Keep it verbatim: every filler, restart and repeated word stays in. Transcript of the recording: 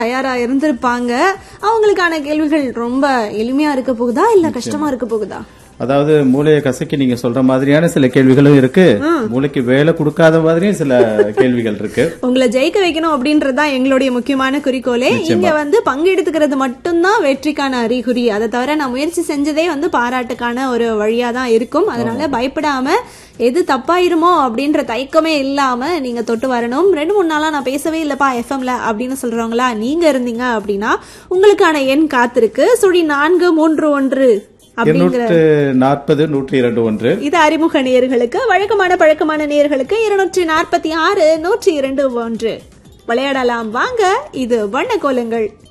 தயாரா இருந்திருப்பாங்க. அவங்களுக்கான கேள்விகள் ரொம்ப எளிமையா இருக்க போகுதா இல்ல கஷ்டமா இருக்க போகுதா? அதாவது மூளையை கசக்கி நீங்க சொல்ற மாதிரியான சில கேள்விகளும் இருக்கு, மூளைக்கு வேலை கொடுக்காத மாதிரியும் சில கேள்விகள் இருக்கு. உங்களை ஜெயிக்க வைக்கணும் அப்படின்றதுதான் எங்களுடைய முக்கியமான குறிக்கோளே. இங்க வந்து பங்கெடுத்துக்கிறது மட்டும்தான் வெற்றிக்கான அறிகுறி. அதை தவிர நான் முயற்சி செஞ்சதே வந்து பாராட்டுக்கான ஒரு வழியா தான் இருக்கும். அதனால பயப்படாம எது தப்பாயிருமோ அப்படின்ற தயக்கமே இல்லாம நீங்க தொட்டு வரணும். ரெண்டு மூணு நாளா நான் பேசவே இல்லப்பா எஃப்எம்ல அப்படின்னு சொல்றவங்களா நீங்க இருந்தீங்க அப்படின்னா உங்களுக்கான எண் காத்திருக்கு. சுழி நான்கு மூன்று ஒன்று நாற்பது நூற்றி இரண்டு ஒன்று. இது அறிமுக நேயர்களுக்கு. வழக்கமான பழக்கமான நேயர்களுக்கு இருநூற்றி நாற்பத்தி ஆறு நூற்றி இரண்டு ஒன்று. விளையாடலாம் வாங்க. இது வண்ண கோலங்கள்.